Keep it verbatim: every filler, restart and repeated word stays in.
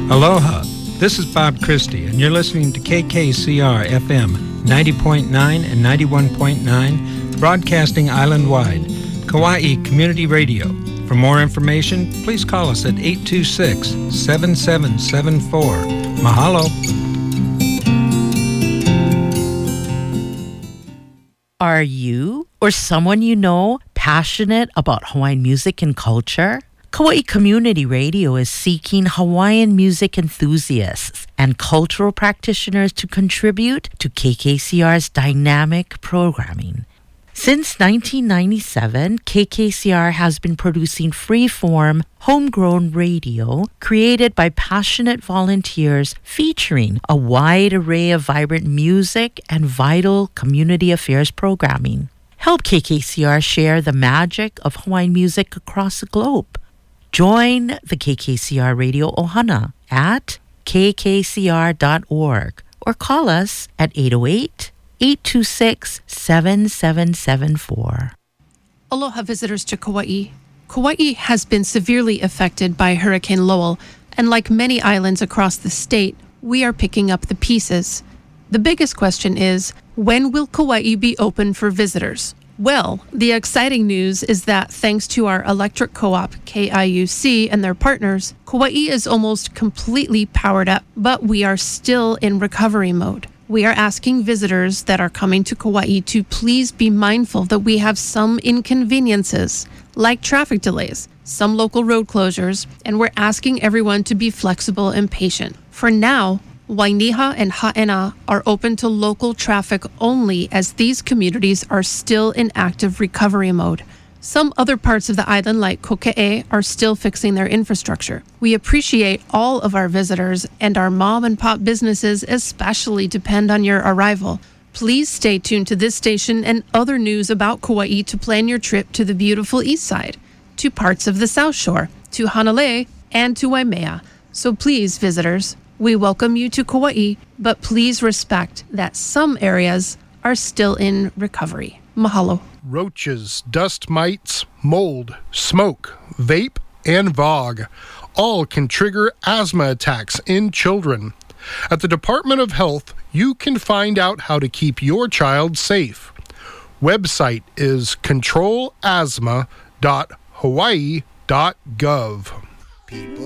Aloha, this is Bob Christie, and you're listening to K K C R F M ninety point nine and ninety-one point nine, broadcasting island-wide, Kauai Community Radio. For more information, please call us at eight two six, seven seven seven four. Mahalo. Are you or someone you know passionate about Hawaiian music and culture? Kauai Community Radio is seeking Hawaiian music enthusiasts and cultural practitioners to contribute to K K C R's dynamic programming. Since nineteen ninety-seven, K K C R has been producing free-form, homegrown radio created by passionate volunteers featuring a wide array of vibrant music and vital community affairs programming. Help K K C R share the magic of Hawaiian music across the globe. Join the K K C R Radio Ohana at k k c r dot org or call us at eight oh eight, eight two six, seven seven seven four. Aloha visitors to Kauai. Kauai has been severely affected by Hurricane Lowell, and like many islands across the state, we are picking up the pieces. The biggest question is, when will Kauai be open for visitors? Well, the exciting news is that thanks to our electric co-op, K I U C, and their partners, Kauai is almost completely powered up, but we are still in recovery mode. We are asking visitors that are coming to Kauai to please be mindful that we have some inconveniences, like traffic delays, some local road closures, and we're asking everyone to be flexible and patient. For now, Wainiha and Ha'ena are open to local traffic only as these communities are still in active recovery mode. Some other parts of the island, like Koke'e, are still fixing their infrastructure. We appreciate all of our visitors, and our mom and pop businesses especially depend on your arrival. Please stay tuned to this station and other news about Kauai to plan your trip to the beautiful east side, to parts of the South Shore, to Hanalei, and to Waimea. So please, visitors, we welcome you to Kauai, but please respect that some areas are still in recovery. Mahalo. Roaches, dust mites, mold, smoke, vape, and V O G all can trigger asthma attacks in children. At the Department of Health, you can find out how to keep your child safe. Website is control asthma dot hawaii dot gov.